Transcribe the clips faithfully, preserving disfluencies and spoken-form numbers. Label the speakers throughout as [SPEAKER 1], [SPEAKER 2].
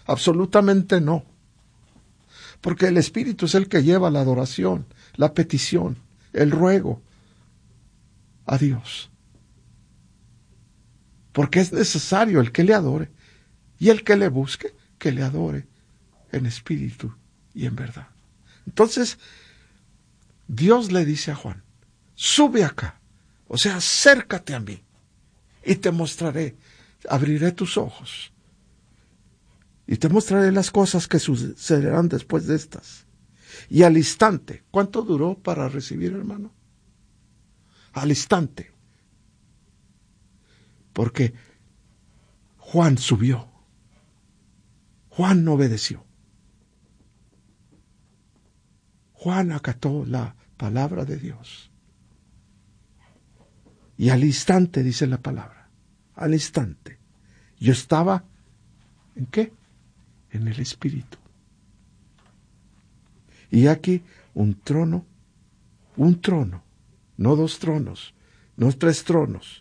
[SPEAKER 1] Absolutamente no. Porque el Espíritu es el que lleva la adoración, la petición, el ruego a Dios. Porque es necesario el que le adore y el que le busque, que le adore en espíritu y en verdad. Entonces, Dios le dice a Juan, sube acá, o sea, acércate a mí y te mostraré, abriré tus ojos y te mostraré las cosas que sucederán después de estas. Y al instante, ¿cuánto duró para recibir, hermano? Al instante. Porque Juan subió. Juan no obedeció. Juan acató la palabra de Dios. Y al instante, dice la palabra, al instante, yo estaba, ¿en qué? En el Espíritu. Y aquí un trono, un trono, no dos tronos, no tres tronos.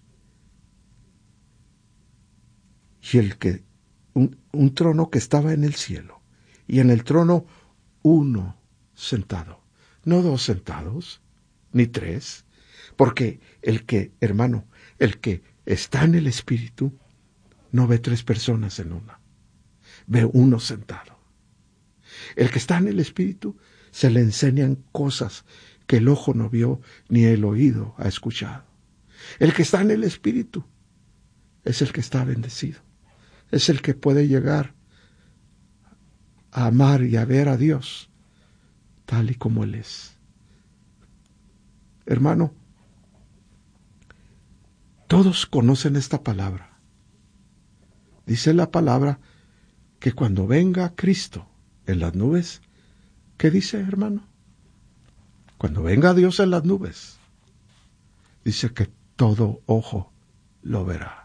[SPEAKER 1] Y el que, un, un trono que estaba en el cielo, y en el trono uno sentado, no dos sentados, ni tres, porque el que, hermano, el que está en el Espíritu, no ve tres personas en una, ve uno sentado. El que está en el Espíritu, se le enseñan cosas que el ojo no vio, ni el oído ha escuchado. El que está en el Espíritu, es el que está bendecido. Es el que puede llegar a amar y a ver a Dios tal y como Él es. Hermano, todos conocen esta palabra. Dice la palabra que cuando venga Cristo en las nubes, ¿qué dice, hermano? Cuando venga Dios en las nubes, dice que todo ojo lo verá.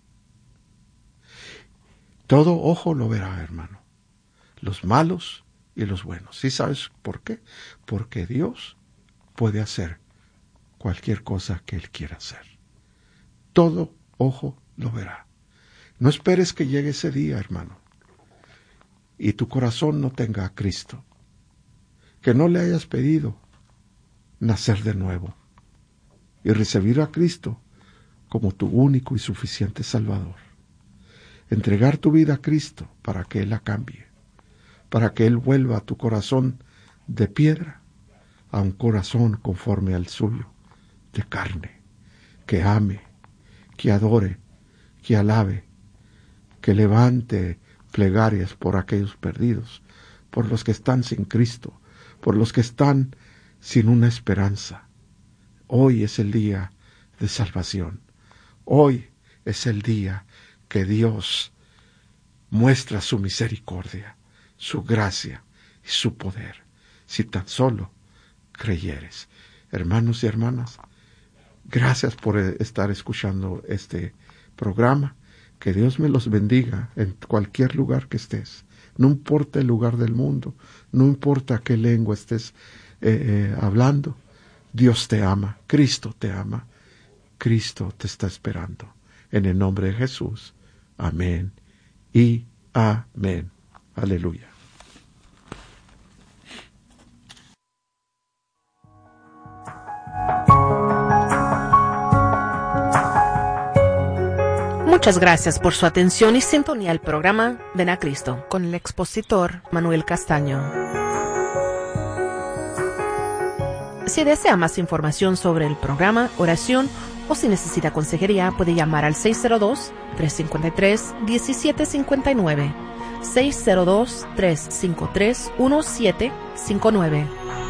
[SPEAKER 1] Todo ojo lo verá, hermano. Los malos y los buenos. ¿Sí sabes por qué? Porque Dios puede hacer cualquier cosa que Él quiera hacer. Todo ojo lo verá. No esperes que llegue ese día, hermano, y tu corazón no tenga a Cristo. Que no le hayas pedido nacer de nuevo y recibir a Cristo como tu único y suficiente Salvador. Entregar tu vida a Cristo para que Él la cambie, para que Él vuelva a tu corazón de piedra a un corazón conforme al suyo, de carne, que ame, que adore, que alabe, que levante plegarias por aquellos perdidos, por los que están sin Cristo, por los que están sin una esperanza. Hoy es el día de salvación. Hoy es el día que Dios muestra su misericordia, su gracia y su poder, si tan solo creyeres. Hermanos y hermanas, gracias por estar escuchando este programa. Que Dios me los bendiga en cualquier lugar que estés. No importa el lugar del mundo, no importa qué lengua estés eh, eh, hablando. Dios te ama, Cristo te ama, Cristo te está esperando. En el nombre de Jesús. Amén y amén. Aleluya.
[SPEAKER 2] Muchas gracias por su atención y sintonía al programa Ven a Cristo con el expositor Manuel Castaño. Si desea más información sobre el programa, oración o si necesita consejería, puede llamar al seis cero dos, tres cinco tres, uno siete cinco nueve, seis cero dos, tres cinco tres, uno siete cinco nueve.